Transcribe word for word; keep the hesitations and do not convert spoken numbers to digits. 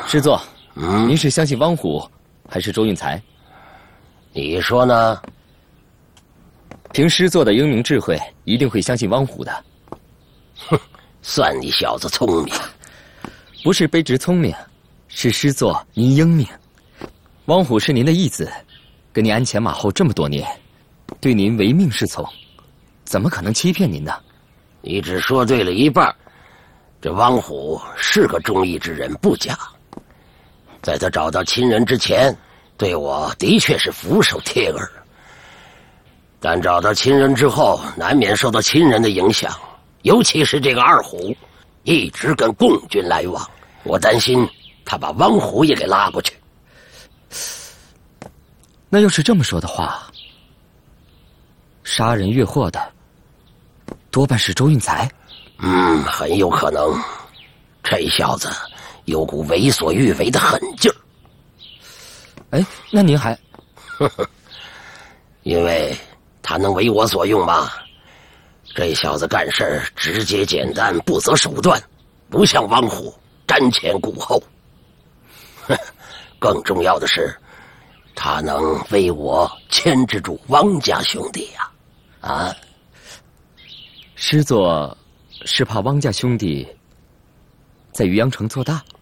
师座， 嗯， 您是相信汪虎，还是周运才？ 你说呢？ 凭师座的英明智慧，一定会相信汪虎的。 哼，算你小子聪明。 不是卑职聪明，是师座您英明。汪虎是您的义子，跟您鞍前马后这么多年，对您唯命是从，怎么可能欺骗您呢？ 你只说对了一半。这汪虎是个忠义之人不假，在他找到亲人之前，对我的确是俯首帖耳。但找到亲人之后，难免受到亲人的影响，尤其是这个二虎，一直跟共军来往，我担心他把汪虎也给拉过去。 那要是这么说的话，杀人越货的多半是周运才。 嗯，很有可能。这小子有股为所欲为的狠劲儿。 哎，那您还…… 呵呵，因为他能为我所用吗？这小子干事儿直接简单，不择手段，不像汪虎瞻前顾后。哼，更重要的是，他能为我牵制住汪家兄弟呀！啊，啊师座是怕汪家兄弟在渔阳城做大。